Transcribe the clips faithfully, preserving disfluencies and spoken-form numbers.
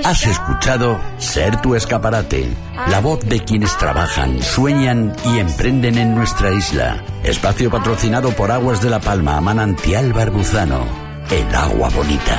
Has escuchado Ser tu Escaparate, la voz de quienes trabajan, sueñan y emprenden en nuestra isla. Espacio patrocinado por Aguas de la Palma, Manantial Barbuzano, el agua bonita.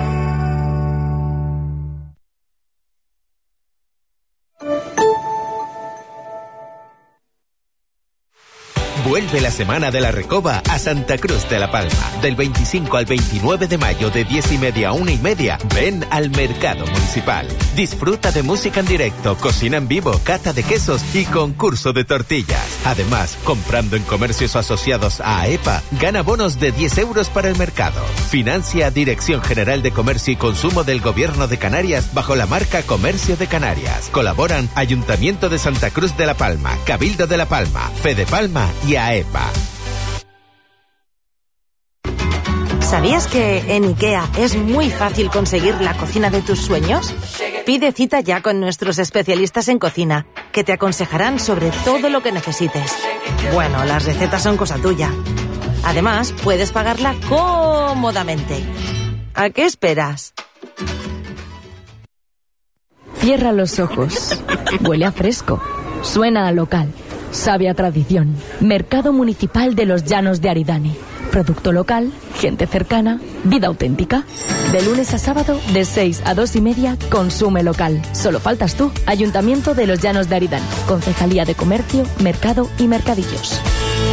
Vuelve la Semana de la Recoba a Santa Cruz de la Palma. Del veinticinco al veintinueve de mayo, de diez y media a una y media, ven al Mercado Municipal. Disfruta de música en directo, cocina en vivo, cata de quesos y concurso de tortillas. Además, comprando en comercios asociados a AEPA, gana bonos de diez euros para el mercado. Financia Dirección General de Comercio y Consumo del Gobierno de Canarias bajo la marca Comercio de Canarias. Colaboran Ayuntamiento de Santa Cruz de la Palma, Cabildo de la Palma, Fede Palma y AEPA. ¿Sabías que en IKEA es muy fácil conseguir la cocina de tus sueños? Pide cita ya con nuestros especialistas en cocina, que te aconsejarán sobre todo lo que necesites. Bueno, las recetas son cosa tuya. Además, puedes pagarla cómodamente. ¿A qué esperas? Cierra los ojos. Huele a fresco. Suena a local. Sabe a tradición. Mercado Municipal de los Llanos de Aridane. Producto local, gente cercana, vida auténtica. De lunes a sábado, de seis a dos y media, consume local. Solo faltas tú. Ayuntamiento de los Llanos de Aridane. Concejalía de Comercio, Mercado y Mercadillos.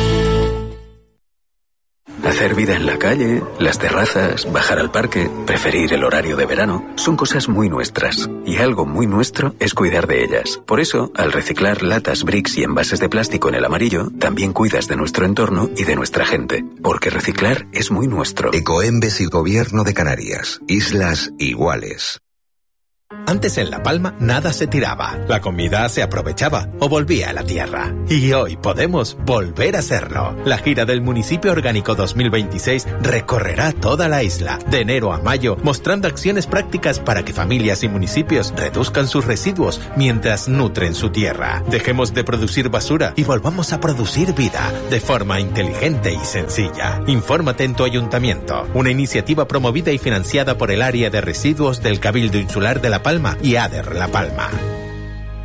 Hacer vida en la calle, las terrazas, bajar al parque, preferir el horario de verano, son cosas muy nuestras. Y algo muy nuestro es cuidar de ellas. Por eso, al reciclar latas, bricks y envases de plástico en el amarillo, también cuidas de nuestro entorno y de nuestra gente. Porque reciclar es muy nuestro. Ecoembes y Gobierno de Canarias. Islas iguales. Antes en La Palma nada se tiraba, la comida se aprovechaba o volvía a la tierra. Y hoy podemos volver a hacerlo. La gira del Municipio Orgánico dos mil veintiséis recorrerá toda la isla, de enero a mayo, mostrando acciones prácticas para que familias y municipios reduzcan sus residuos mientras nutren su tierra. Dejemos de producir basura y volvamos a producir vida, de forma inteligente y sencilla. Infórmate en tu ayuntamiento. Una iniciativa promovida y financiada por el Área de Residuos del Cabildo Insular de La Palma y ADER La Palma.